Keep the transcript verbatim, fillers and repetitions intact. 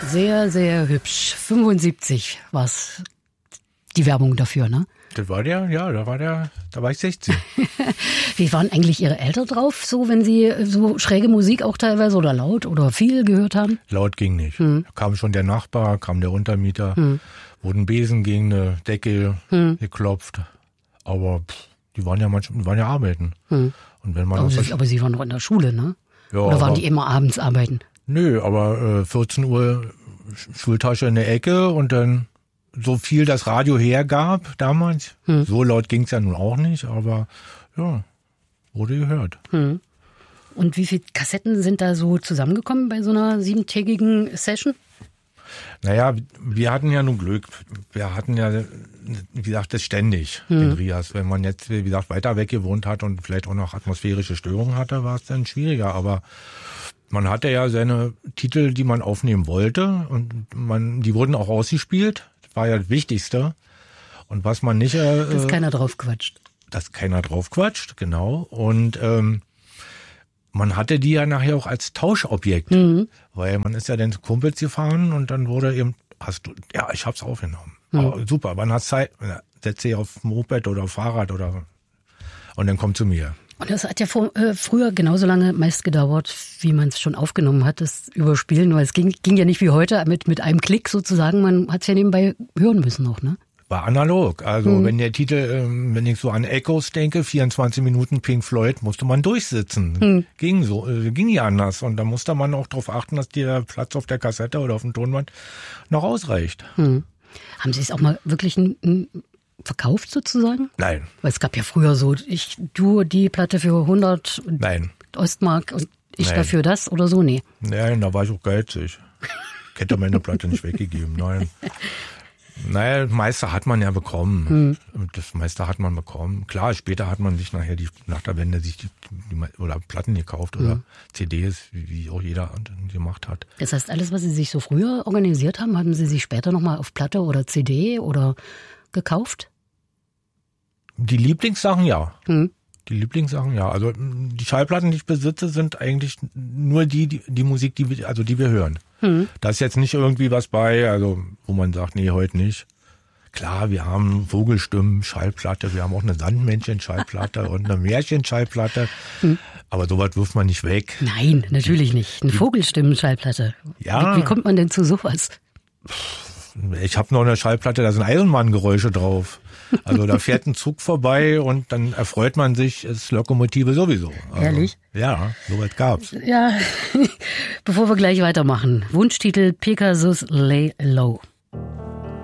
sehr, sehr hübsch. fünfundsiebzig war es die Werbung dafür, ne? Das war der, ja, da war der, da war ich sechzehn. Wie waren eigentlich Ihre Eltern drauf, so wenn Sie so schräge Musik auch teilweise oder laut oder viel gehört haben? Laut ging nicht. Hm. Da kam schon der Nachbar, kam der Untermieter, hm. wurden Besen gegen eine Decke hm. geklopft. Aber pff, die waren ja manchmal, die waren ja arbeiten. Hm. Und wenn man aber, das Sie, aber Sie waren noch in der Schule, ne? Ja, oder waren aber, die immer abends arbeiten? Nö, aber äh, vierzehn Uhr Schultasche in der Ecke und dann so viel das Radio hergab damals. Hm. So laut ging's ja nun auch nicht, aber ja, wurde gehört. Hm. Und wie viele Kassetten sind da so zusammengekommen bei so einer siebentägigen Session? Naja, wir hatten ja nun Glück. Wir hatten ja, wie gesagt, das ständig, hm. den Rias. Wenn man jetzt, wie gesagt, weiter weg gewohnt hat und vielleicht auch noch atmosphärische Störungen hatte, war es dann schwieriger. Aber man hatte ja seine Titel, die man aufnehmen wollte und man, die wurden auch ausgespielt. Das war ja das Wichtigste. Und was man nicht... Äh, dass keiner drauf quatscht. Dass keiner drauf quatscht, genau. Und ähm, man hatte die ja nachher auch als Tauschobjekt. Mhm. Weil man ist ja dann zu Kumpels gefahren und dann wurde eben, hast du, ja, ich hab's aufgenommen. Mhm. Oh, super, wann hast Zeit? Setz dich auf Moped oder Fahrrad oder und dann komm zu mir. Und das hat ja vor, äh, früher genauso lange meist gedauert, wie man es schon aufgenommen hat, das Überspielen, weil es ging, ging ja nicht wie heute mit, mit einem Klick sozusagen, man hat es ja nebenbei hören müssen noch, ne? War analog. Also hm. wenn der Titel, ähm, wenn ich so an Echoes denke, vierundzwanzig Minuten Pink Floyd, musste man durchsitzen. Hm. Ging so, äh, ging ja anders. Und da musste man auch darauf achten, dass der Platz auf der Kassette oder auf dem Tonband noch ausreicht. Hm. Haben Sie es auch mal wirklich n- n- verkauft sozusagen? Nein. Weil es gab ja früher so, ich du die Platte für hundert Nein. Ostmark und ich Nein. dafür das oder so, nee. Nein, da war ich auch geizig. Ich hätte meine Platte nicht weggegeben, nein. Naja, das meiste hat man ja bekommen. Hm. Das meiste hat man bekommen. Klar, später hat man sich nachher die, nach der Wende sich die, die oder Platten gekauft oder hm. C Ds, wie, wie auch jeder gemacht hat. Das heißt, alles, was Sie sich so früher organisiert haben, haben Sie sich später nochmal auf Platte oder C D oder gekauft? Die Lieblingssachen, ja. Hm. Die Lieblingssachen, ja. Also die Schallplatten, die ich besitze, sind eigentlich nur die, die, die Musik, die wir, also die wir hören. Hm. Da ist jetzt nicht irgendwie was bei, also wo man sagt, nee, heute nicht. Klar, wir haben Vogelstimmen, Schallplatte, wir haben auch eine Sandmännchen-Schallplatte und eine Märchen-Schallplatte. Hm. Aber sowas wirft man nicht weg. Nein, natürlich nicht. Eine Vogelstimmen-Schallplatte. Ja. Wie, wie kommt man denn zu sowas? Ich habe noch eine Schallplatte, da sind Eisenbahngeräusche drauf. Also da fährt ein Zug vorbei und dann erfreut man sich, ist Lokomotive sowieso. Also, ehrlich? Ja, soweit gab's. Ja, bevor wir gleich weitermachen. Wunschtitel Pegasus Lay Low.